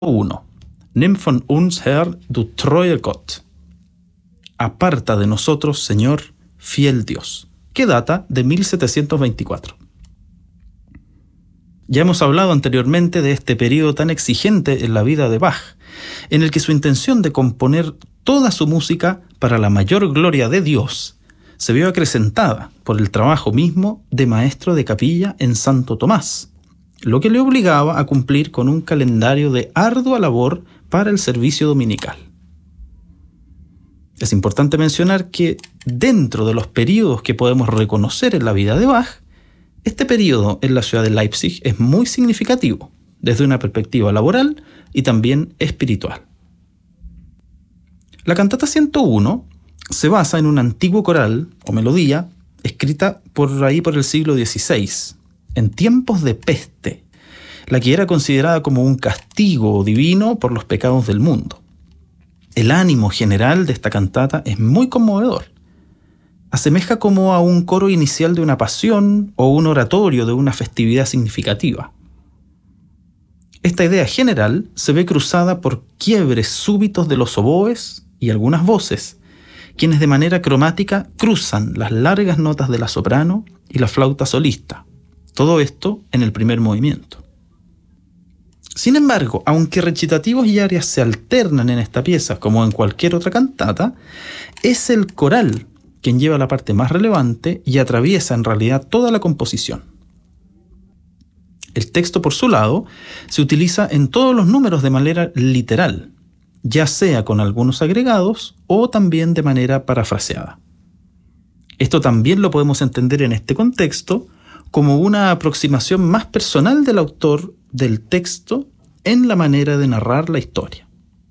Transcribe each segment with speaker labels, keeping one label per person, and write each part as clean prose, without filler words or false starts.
Speaker 1: 1. Nimm von uns, Herr, du treuer Gott. Aparta de nosotros, Señor, fiel Dios, que data de 1724. Ya hemos hablado anteriormente de este periodo tan exigente en la vida de Bach, en el que su intención de componer toda su música para la mayor gloria de Dios se vio acrecentada por el trabajo mismo de maestro de capilla en Santo Tomás, lo que le obligaba a cumplir con un calendario de ardua labor para el servicio dominical. Es importante mencionar que dentro de los periodos que podemos reconocer en la vida de Bach, este periodo en la ciudad de Leipzig es muy significativo desde una perspectiva laboral y también espiritual. La cantata 101 se basa en un antiguo coral o melodía escrita por el siglo XVI, en tiempos de peste, la que era considerada como un castigo divino por los pecados del mundo. El ánimo general de esta cantata es muy conmovedor. Asemeja como a un coro inicial de una pasión o un oratorio de una festividad significativa. Esta idea general se ve cruzada por quiebres súbitos de los oboes y algunas voces, quienes de manera cromática cruzan las largas notas de la soprano y la flauta solista. Todo esto en el primer movimiento. Sin embargo, aunque recitativos y arias se alternan en esta pieza como en cualquier otra cantata, es el coral quien lleva la parte más relevante y atraviesa en realidad toda la composición. El texto, por su lado, se utiliza en todos los números de manera literal, ya sea con algunos agregados o también de manera parafraseada. Esto también lo podemos entender en este contexto como una aproximación más personal del autor del texto en la manera de narrar la historia.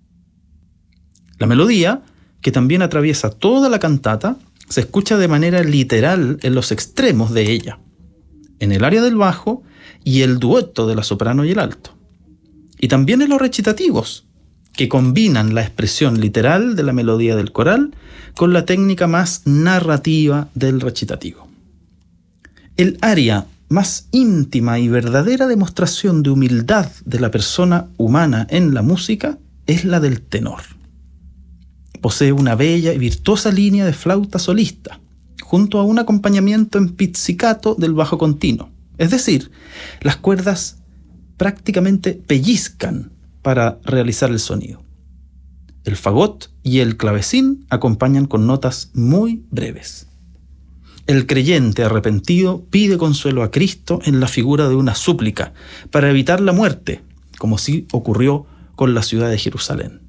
Speaker 1: La melodía, que también atraviesa toda la cantata, se escucha de manera literal en los extremos de ella, en el área del bajo y el dueto de la soprano y el alto, y también en los recitativos, que combinan la expresión literal de la melodía del coral con la técnica más narrativa del recitativo. El aria más íntima y verdadera demostración de humildad de la persona humana en la música es la del tenor. Posee una bella y virtuosa línea de flauta solista, junto a un acompañamiento en pizzicato del bajo continuo. Es decir, las cuerdas prácticamente pellizcan para realizar el sonido. El fagot y el clavecín acompañan con notas muy breves. El creyente arrepentido pide consuelo a Cristo en la figura de una súplica para evitar la muerte, como sí ocurrió con la ciudad de Jerusalén.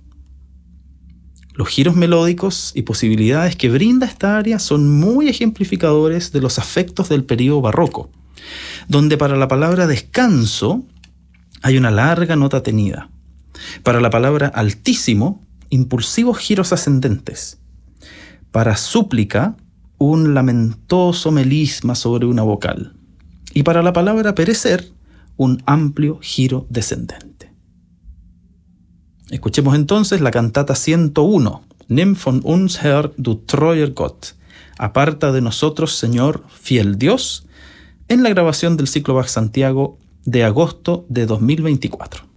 Speaker 1: Los giros melódicos y posibilidades que brinda esta aria son muy ejemplificadores de los afectos del período barroco, donde para la palabra descanso hay una larga nota tenida, para la palabra altísimo, impulsivos giros ascendentes, para súplica, un lamentoso melisma sobre una vocal, y para la palabra perecer, un amplio giro descendente. Escuchemos entonces la cantata 101, Nimm von uns, Herr, du treuer Gott, aparta de nosotros, Señor, fiel Dios, en la grabación del ciclo Bach Santiago de agosto de 2024.